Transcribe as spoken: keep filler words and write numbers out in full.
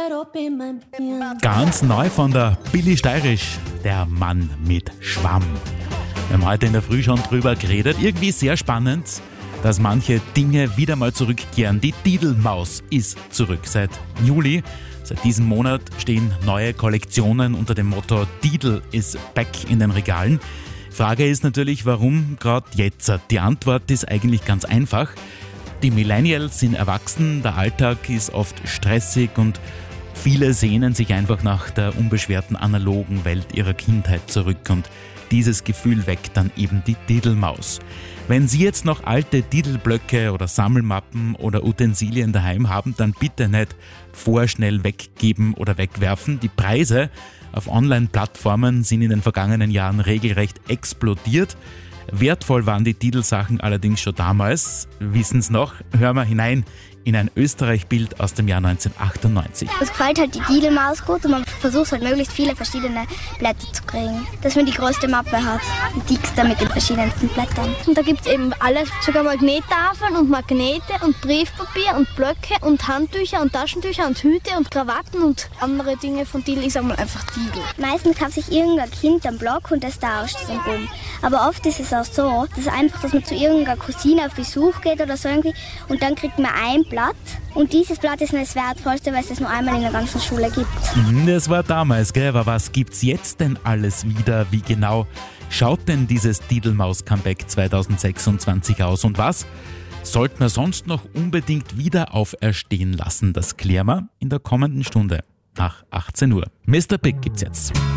Ganz neu von der Billy Steirisch, der Mann mit Schwamm. Wir haben heute in der Früh schon drüber geredet. Irgendwie sehr spannend, dass manche Dinge wieder mal zurückkehren. Die Diddlemaus ist zurück seit Juli. Seit diesem Monat stehen neue Kollektionen unter dem Motto Diddle is back in den Regalen. Frage ist natürlich, warum gerade jetzt? Die Antwort ist eigentlich ganz einfach. Die Millennials sind erwachsen, der Alltag ist oft stressig und viele sehnen sich einfach nach der unbeschwerten analogen Welt ihrer Kindheit zurück und dieses Gefühl weckt dann eben die Diddlemaus. Wenn Sie jetzt noch alte Diddleblöcke oder Sammelmappen oder Utensilien daheim haben, dann bitte nicht vorschnell weggeben oder wegwerfen. Die Preise auf Online-Plattformen sind in den vergangenen Jahren regelrecht explodiert. Wertvoll waren die Diddle-Sachen allerdings schon damals. Wissen Sie noch? Hören wir hinein in ein Österreich-Bild aus dem Jahr neunzehnhundertachtundneunzig. Es gefällt halt die Diddlemaus gut und man versucht halt möglichst viele verschiedene Blätter zu kriegen. Dass man die größte Mappe hat, die dickste mit den verschiedensten Blättern. Und da gibt es eben alles, sogar Magnettafeln und Magnete und Briefpapier und Blöcke und Handtücher und Taschentücher und Hüte und Krawatten und andere Dinge von Diddle. Ich sag mal einfach Diddle. Meistens kauft sich irgendein Kind einen Block und das tauscht es dann um. Aber oft ist es auch so, dass einfach, dass man zu irgendeiner Cousine auf Besuch geht oder so irgendwie und dann kriegt man ein Blatt und dieses Blatt ist das Wertvollste, weil es das nur einmal in der ganzen Schule gibt. Das war damals, gell? Aber was gibt's jetzt denn alles wieder? Wie genau schaut denn dieses Diddlemaus-Comeback zweitausendsechsundzwanzig aus? Und was sollten wir sonst noch unbedingt wieder auferstehen lassen? Das klären wir in der kommenden Stunde nach achtzehn Uhr. Mister Big gibt's jetzt.